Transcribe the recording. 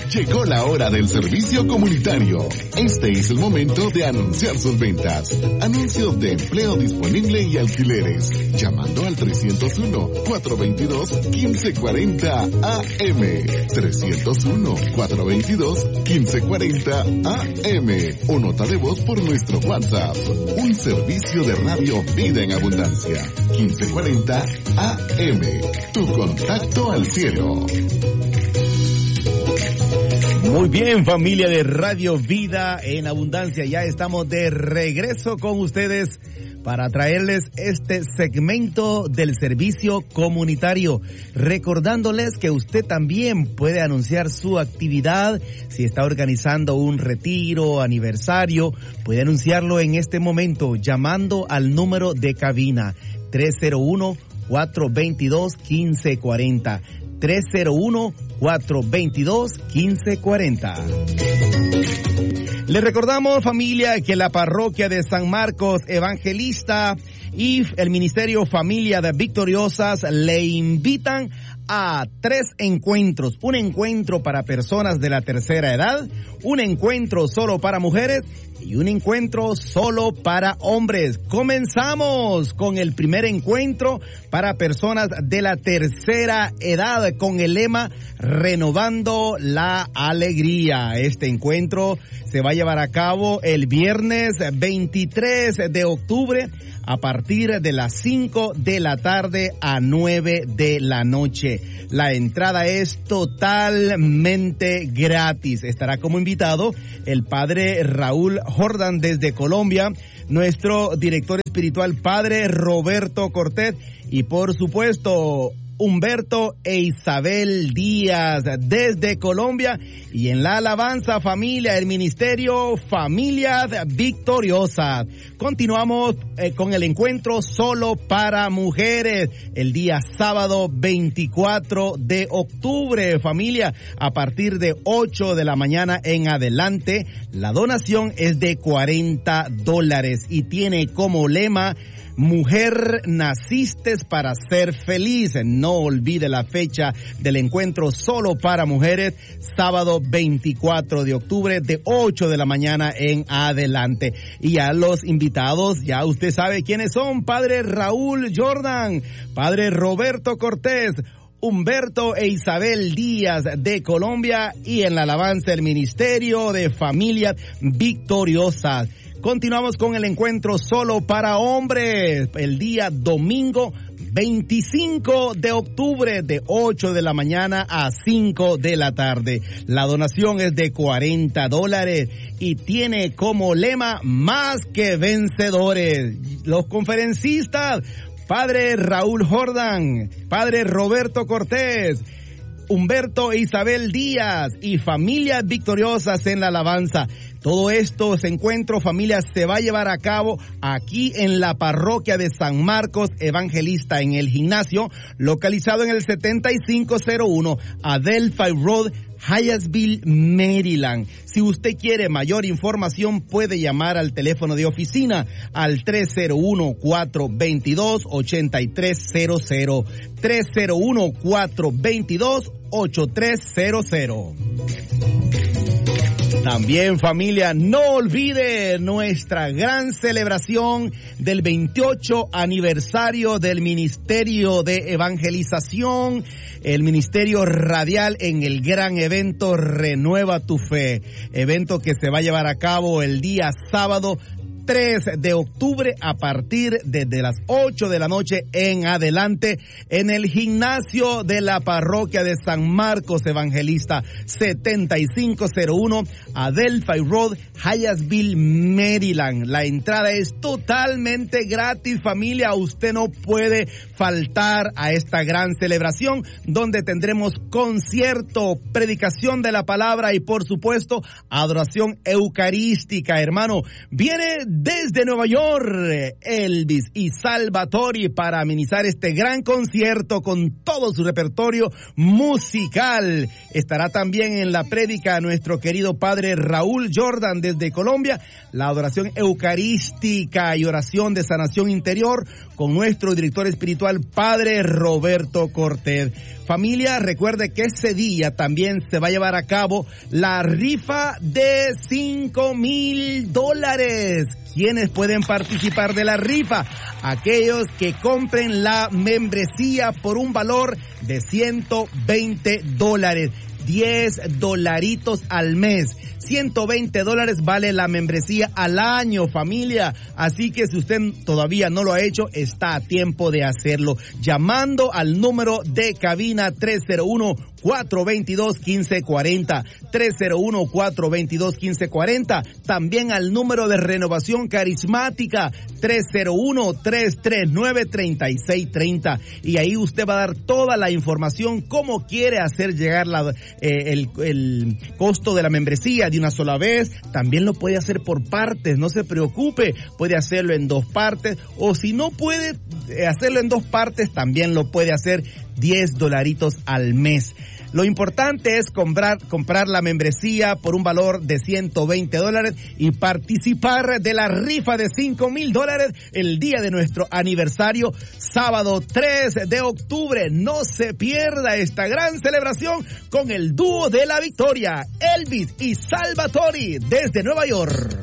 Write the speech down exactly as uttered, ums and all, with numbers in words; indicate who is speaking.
Speaker 1: Llegó la hora del servicio comunitario. Este es el momento de anunciar sus ventas. Anuncios de empleo disponible y alquileres. Llamando al trescientos uno, cuatrocientos veintidós, quince cuarenta A M. trescientos uno, cuatrocientos veintidós, quince cuarenta A M. O nota de voz por nuestro WhatsApp. Un servicio de radio Vida en Abundancia. quince cuarenta A M. Tu contacto al cielo.
Speaker 2: Muy bien, familia de Radio Vida en Abundancia, ya estamos de regreso con ustedes para traerles este segmento del servicio comunitario, recordándoles que usted también puede anunciar su actividad. Si está organizando un retiro, aniversario, puede anunciarlo en este momento llamando al número de cabina tres cero uno, cuatro veintidós, quince cuarenta. tres cero uno, cuatro veintidós, quince cuarenta. Les recordamos, familia, que la parroquia de San Marcos Evangelista y el Ministerio Familia de Victoriosas le invitan a tres encuentros. Un encuentro para personas de la tercera edad, un encuentro solo para mujeres y un encuentro solo para hombres. Comenzamos con el primer encuentro para personas de la tercera edad con el lema Renovando la Alegría. Este encuentro se va a llevar a cabo el viernes veintitrés de octubre a partir de las cinco de la tarde a nueve de la noche. La entrada es totalmente gratis. Estará como invitado el padre Raúl Jordan desde Colombia, nuestro director espiritual padre Roberto Cortés y por supuesto Humberto e Isabel Díaz desde Colombia, y en la alabanza familia, el ministerio Familias Victoriosas. Continuamos eh, con el encuentro solo para mujeres el día sábado veinticuatro de octubre, familia, a partir de ocho de la mañana en adelante. La donación es de cuarenta dólares y tiene como lema: Mujer, naciste para ser feliz. No olvide la fecha del encuentro solo para mujeres, sábado veinticuatro de octubre de ocho de la mañana en adelante. Y a los invitados, ya usted sabe quiénes son: Padre Raúl Jordan, Padre Roberto Cortés, Humberto e Isabel Díaz de Colombia, y en la alabanza el Ministerio de Familias Victoriosas. Continuamos con el encuentro solo para hombres el día domingo veinticinco de octubre de ocho de la mañana a cinco de la tarde. La donación es de cuarenta dólares y tiene como lema: Más que vencedores. Los conferencistas: Padre Raúl Jordan, Padre Roberto Cortés, Humberto e Isabel Díaz y Familias Victoriosas en la alabanza. Todo esto, ese encuentro, familia, se va a llevar a cabo aquí en la parroquia de San Marcos Evangelista, en el gimnasio, localizado en el setenta y cinco cero uno Adelphi Road, Hyattsville, Maryland. Si usted quiere mayor información, puede llamar al teléfono de oficina al tres cero uno, cuatro veintidós, ochenta y tres cero cero. tres cero uno, cuatro veintidós, ochenta y tres cero cero. También, familia, no olvide nuestra gran celebración del veintiocho aniversario del Ministerio de Evangelización, el Ministerio Radial, en el gran evento Renueva tu Fe, evento que se va a llevar a cabo el día sábado tres de octubre a partir de, de las ocho de la noche en adelante en el gimnasio de la parroquia de San Marcos Evangelista, setenta y cinco cero uno Adelphi Road, Hyattsville, Maryland. La entrada es totalmente gratis, familia. Usted no puede faltar a esta gran celebración donde tendremos concierto, predicación de la palabra y por supuesto adoración eucarística. Hermano, viene desde Nueva York, Elvis y Salvatore, para amenizar este gran concierto con todo su repertorio musical. Estará también en la prédica nuestro querido padre Raúl Jordan desde Colombia, la adoración eucarística y oración de sanación interior con nuestro director espiritual padre Roberto Cortés. Familia, recuerde que ese día también se va a llevar a cabo la rifa de cinco mil dólares. ¿Quiénes pueden participar de la rifa? Aquellos que compren la membresía por un valor de ciento veinte dólares. diez dolaritos al mes. ciento veinte dólares vale la membresía al año, familia. Así que si usted todavía no lo ha hecho, está a tiempo de hacerlo. Llamando al número de cabina tres cero uno, cuatro dos dos, uno cinco cuatro cero. tres cero uno, cuatro dos dos, uno cinco cuatro cero. También al número de renovación carismática tres cero uno, tres tres nueve, tres seis tres cero. Y ahí usted va a dar toda la información, cómo quiere hacer llegar la, eh, el, el costo de la membresía de una sola vez. También lo puede hacer por partes, no se preocupe, puede hacerlo en dos partes, o si no puede hacerlo en dos partes, también lo puede hacer diez dolaritos al mes. Lo importante es comprar, comprar la membresía por un valor de ciento veinte dólares y participar de la rifa de cinco mil dólares el día de nuestro aniversario, sábado tres de octubre. No se pierda esta gran celebración con el dúo de la victoria, Elvis y Salvatore, desde Nueva York.